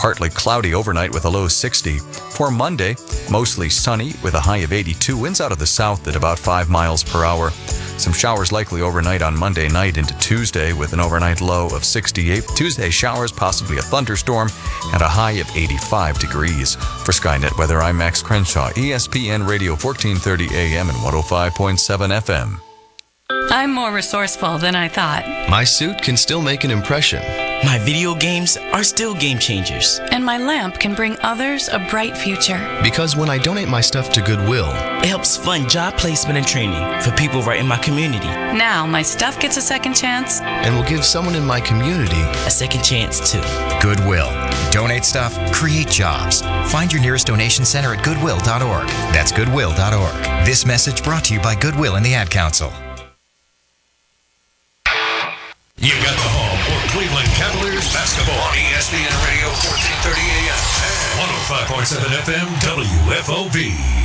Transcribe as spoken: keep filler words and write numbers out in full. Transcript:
partly cloudy overnight with a low sixty. For Monday, mostly sunny with a high of eighty-two. Winds out of the south at about five miles per hour. Some showers likely overnight on Monday night into Tuesday with an overnight low of sixty-eight. Tuesday showers, possibly a thunderstorm, and a high of eighty-five degrees. For Skynet Weather, I'm Max Crenshaw, E S P N Radio fourteen thirty A M and one oh five point seven F M. I'm more resourceful than I thought. My suit can still make an impression. My video games are still game changers. And my lamp can bring others a bright future. Because when I donate my stuff to Goodwill, it helps fund job placement and training for people right in my community. Now my stuff gets a second chance. And will give someone in my community a second chance too. Goodwill. Donate stuff, create jobs. Find your nearest donation center at goodwill dot org. That's goodwill dot org. This message brought to you by Goodwill and the Ad Council. You got the home for Cleveland Cavaliers basketball on E S P N Radio fourteen thirty A M and one oh five point seven F M W F O B.